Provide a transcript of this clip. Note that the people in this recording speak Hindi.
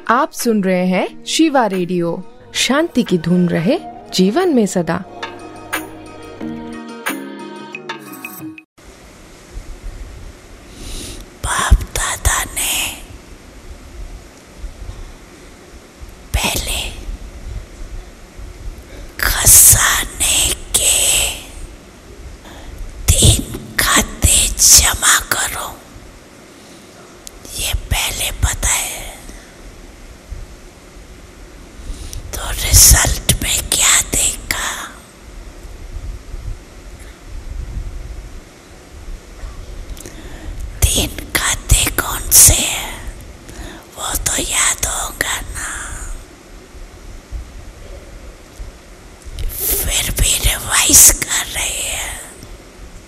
आप सुन रहे हैं शिवा रेडियो। शांति की धुन रहे जीवन में सदा। बाप दादा ने पहले खजाने के 3 खाते जमा करो, ये पहले बताए। तो रिजल्ट में क्या देखा? तीन खाते कौन से हैं वो तो याद होगा।